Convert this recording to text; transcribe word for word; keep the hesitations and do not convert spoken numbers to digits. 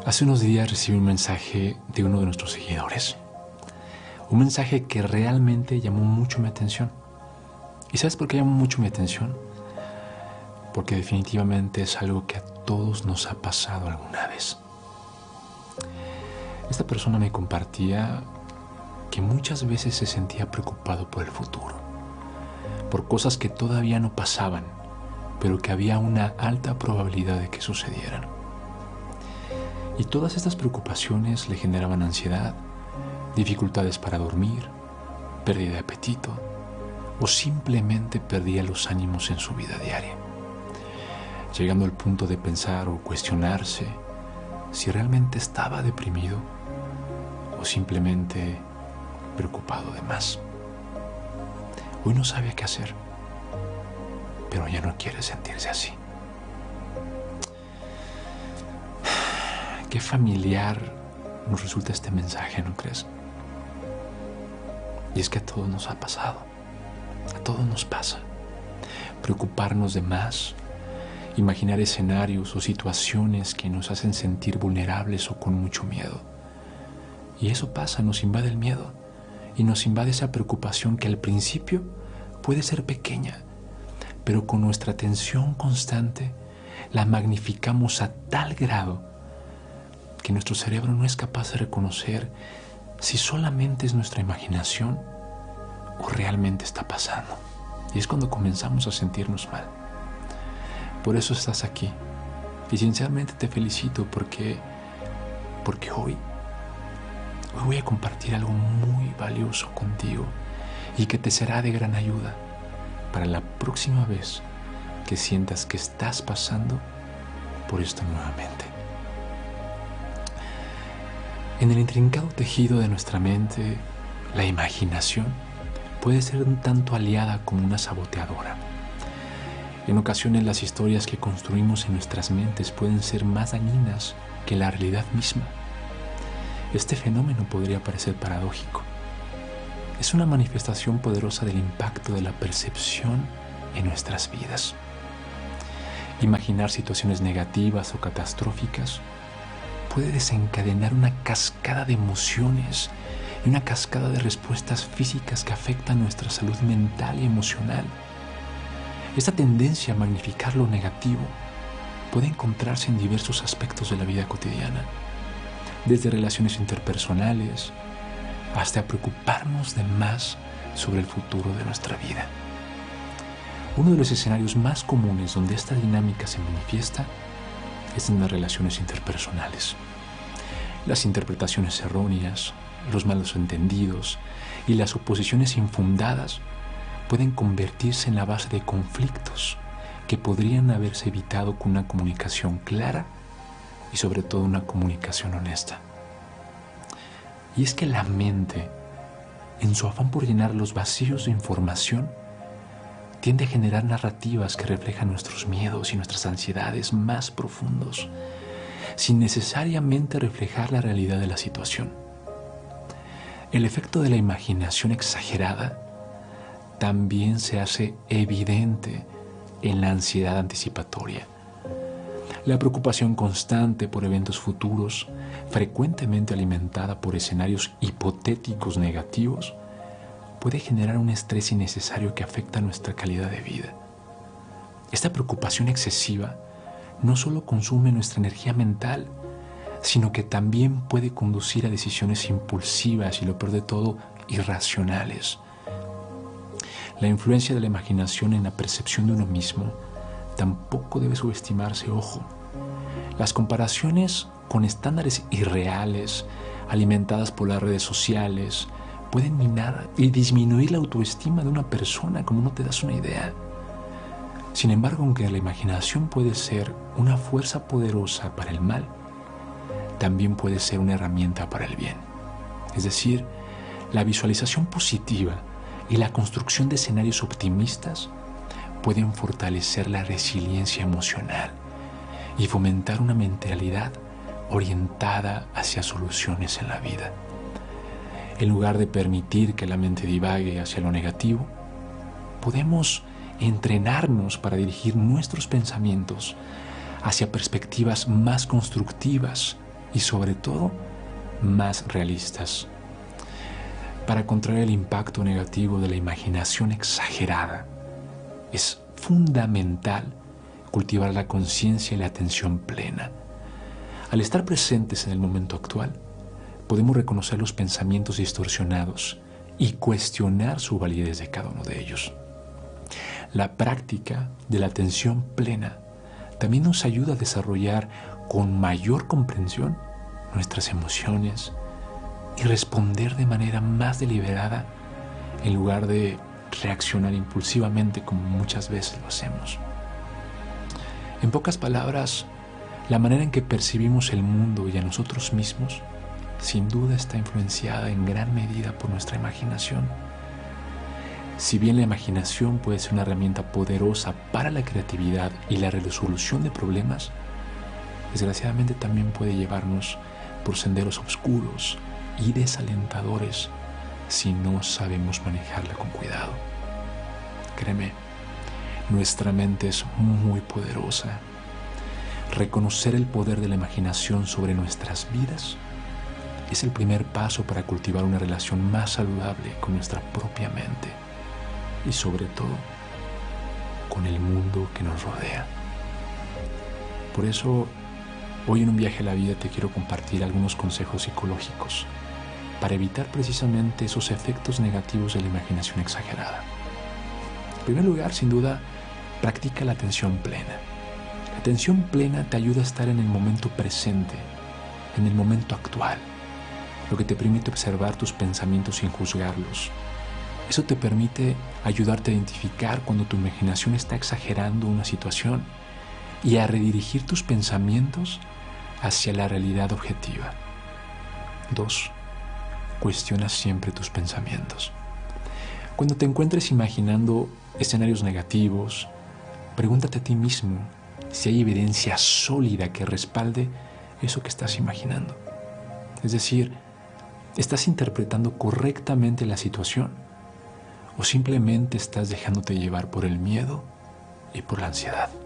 Hace unos días recibí un mensaje de uno de nuestros seguidores. Un mensaje que realmente llamó mucho mi atención. ¿Y sabes por qué llamó mucho mi atención? Porque definitivamente es algo que a todos nos ha pasado alguna vez. Esta persona me compartía que muchas veces se sentía preocupado por el futuro, por cosas que todavía no pasaban, pero que había una alta probabilidad de que sucedieran. Y todas estas preocupaciones le generaban ansiedad, dificultades para dormir, pérdida de apetito o simplemente perdía los ánimos en su vida diaria, llegando al punto de pensar o cuestionarse si realmente estaba deprimido o simplemente preocupado de más. Hoy no sabe qué hacer, pero ya no quiere sentirse así. Qué familiar nos resulta este mensaje, ¿no crees? Y es que a todos nos ha pasado, a todos nos pasa. Preocuparnos de más, imaginar escenarios o situaciones que nos hacen sentir vulnerables o con mucho miedo. Y eso pasa, nos invade el miedo y nos invade esa preocupación que al principio puede ser pequeña, pero con nuestra atención constante la magnificamos a tal grado que nuestro cerebro no es capaz de reconocer si solamente es nuestra imaginación o realmente está pasando. Y es cuando comenzamos a sentirnos mal. Por eso estás aquí. Y sinceramente te felicito porque, porque hoy, hoy voy a compartir algo muy valioso contigo y que te será de gran ayuda para la próxima vez que sientas que estás pasando por esto nuevamente. En el intrincado tejido de nuestra mente, la imaginación puede ser un tanto aliada como una saboteadora. En ocasiones las historias que construimos en nuestras mentes pueden ser más dañinas que la realidad misma. Este fenómeno podría parecer paradójico. Es una manifestación poderosa del impacto de la percepción en nuestras vidas. Imaginar situaciones negativas o catastróficas puede desencadenar una cascada de emociones y una cascada de respuestas físicas que afectan nuestra salud mental y emocional. Esta tendencia a magnificar lo negativo puede encontrarse en diversos aspectos de la vida cotidiana, desde relaciones interpersonales hasta preocuparnos de más sobre el futuro de nuestra vida. Uno de los escenarios más comunes donde esta dinámica se manifiesta es en las relaciones interpersonales. Las interpretaciones erróneas, los malos entendidos y las oposiciones infundadas pueden convertirse en la base de conflictos que podrían haberse evitado con una comunicación clara y sobre todo una comunicación honesta. Y es que la mente, en su afán por llenar los vacíos de información, tiende a generar narrativas que reflejan nuestros miedos y nuestras ansiedades más profundos, sin necesariamente reflejar la realidad de la situación. El efecto de la imaginación exagerada también se hace evidente en la ansiedad anticipatoria. La preocupación constante por eventos futuros, frecuentemente alimentada por escenarios hipotéticos negativos, puede generar un estrés innecesario que afecta nuestra calidad de vida. Esta preocupación excesiva no solo consume nuestra energía mental, sino que también puede conducir a decisiones impulsivas y, lo peor de todo, irracionales. La influencia de la imaginación en la percepción de uno mismo tampoco debe subestimarse, ojo. Las comparaciones con estándares irreales, alimentadas por las redes sociales, pueden minar y disminuir la autoestima de una persona, como no te das una idea. Sin embargo, aunque la imaginación puede ser una fuerza poderosa para el mal, también puede ser una herramienta para el bien. Es decir, la visualización positiva y la construcción de escenarios optimistas pueden fortalecer la resiliencia emocional y fomentar una mentalidad orientada hacia soluciones en la vida. En lugar de permitir que la mente divague hacia lo negativo, podemos entrenarnos para dirigir nuestros pensamientos hacia perspectivas más constructivas y sobre todo más realistas. Para contraer el impacto negativo de la imaginación exagerada, es fundamental cultivar la conciencia y la atención plena. Al estar presentes en el momento actual, podemos reconocer los pensamientos distorsionados y cuestionar su validez de cada uno de ellos. La práctica de la atención plena también nos ayuda a desarrollar con mayor comprensión nuestras emociones y responder de manera más deliberada en lugar de reaccionar impulsivamente como muchas veces lo hacemos. En pocas palabras, la manera en que percibimos el mundo y a nosotros mismos sin duda está influenciada en gran medida por nuestra imaginación. Si bien la imaginación puede ser una herramienta poderosa para la creatividad y la resolución de problemas, desgraciadamente también puede llevarnos por senderos oscuros y desalentadores si no sabemos manejarla con cuidado. Créeme, nuestra mente es muy poderosa. Reconocer el poder de la imaginación sobre nuestras vidas es el primer paso para cultivar una relación más saludable con nuestra propia mente y sobre todo con el mundo que nos rodea. Por eso, hoy en un viaje a la vida te quiero compartir algunos consejos psicológicos para evitar precisamente esos efectos negativos de la imaginación exagerada. En primer lugar, sin duda, practica la atención plena. La atención plena te ayuda a estar en el momento presente, en el momento actual, lo que te permite observar tus pensamientos sin juzgarlos. Eso te permite ayudarte a identificar cuando tu imaginación está exagerando una situación y a redirigir tus pensamientos hacia la realidad objetiva. Dos, cuestiona siempre tus pensamientos. Cuando te encuentres imaginando escenarios negativos, pregúntate a ti mismo si hay evidencia sólida que respalde eso que estás imaginando. Es decir, ¿estás interpretando correctamente la situación o simplemente estás dejándote llevar por el miedo y por la ansiedad?